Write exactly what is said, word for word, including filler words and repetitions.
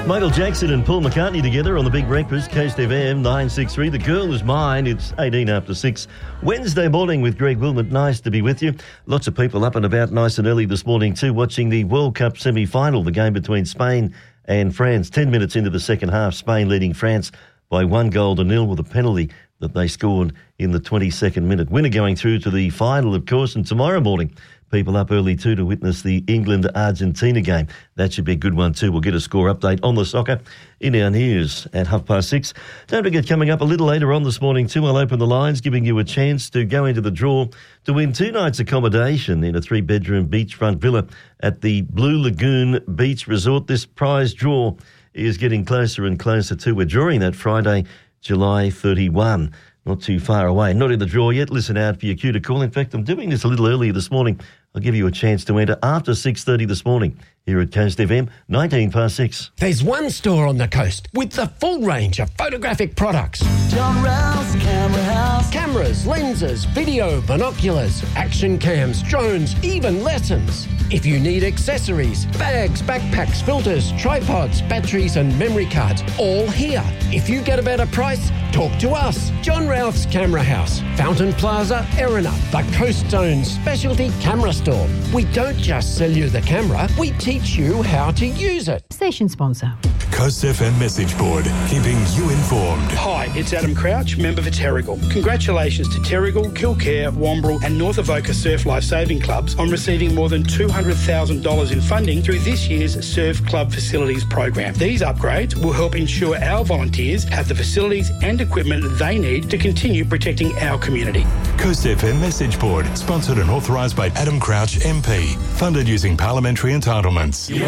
Michael Jackson and Paul McCartney together on the Big Breakfast, Coast F M nine six three. The Girl Is Mine. It's eighteen after six. Wednesday morning with Greg Wilmot. Nice to be with you. Lots of people up and about nice and early this morning too, watching the World Cup semi-final, the game between Spain and France. Ten minutes into the second half, Spain leading France by one goal to nil with a penalty that they scored in the twenty-second minute. Winner going through to the final, of course, and tomorrow morning, people up early too to witness the England-Argentina game. That should be a good one too. We'll get a score update on the soccer in our news at half past six. Don't forget, coming up a little later on this morning too, I'll open the lines, giving you a chance to go into the draw to win two nights accommodation in a three-bedroom beachfront villa at the Blue Lagoon Beach Resort. This prize draw is getting closer and closer too. We're drawing that Friday, July thirty-first. Not too far away. Not in the draw yet. Listen out for your cue to call. In fact, I'm doing this a little earlier this morning. I'll give you a chance to enter after six thirty this morning here at Coast F M, nineteen past six. There's one store on the coast with the full range of photographic products. John Rouse Camera House. Cameras, lenses, video, binoculars, action cams, drones, even lessons. If you need accessories, bags, backpacks, filters, tripods, batteries and memory cards, all here. If you get a better price, talk to us. John Ralph's Camera House, Fountain Plaza, Erina, the Coast Zone specialty camera store. We don't just sell you the camera, we teach you how to use it. Station sponsor. Coast F M message board, keeping you informed. Hi, it's Adam Crouch, member for Terrigal. Congratulations to Terrigal, Kilcare, Wambrel and North Avoca Surf Life Saving Clubs on receiving more than two hundred thousand dollars in funding through this year's Surf Club Facilities program. These upgrades will help ensure our volunteers have the facilities and equipment they need to continue protecting our community. Coast F M message board, sponsored and authorised by Adam Crouch M P, funded using parliamentary entitlements.